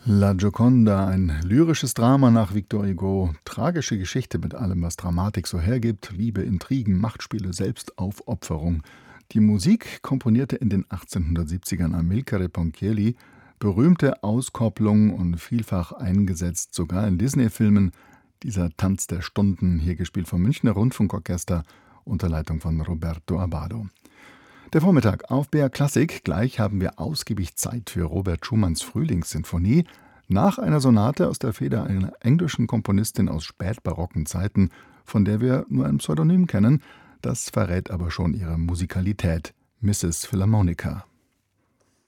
La Gioconda, ein lyrisches Drama nach Victor Hugo. Tragische Geschichte mit allem, was Dramatik so hergibt. Liebe, Intrigen, Machtspiele, Selbstaufopferung. Die Musik komponierte in den 1870ern Amilcare Ponchielli. Berühmte Auskopplung und vielfach eingesetzt, sogar in Disney-Filmen. Dieser Tanz der Stunden, hier gespielt vom Münchner Rundfunkorchester unter Leitung von Roberto Abbado. Der Vormittag auf BR Klassik. Gleich haben wir ausgiebig Zeit für Robert Schumanns Frühlingssinfonie. Nach einer Sonate aus der Feder einer englischen Komponistin aus spätbarocken Zeiten, von der wir nur ein Pseudonym kennen. Das verrät aber schon ihre Musikalität. Mrs. Philharmonica.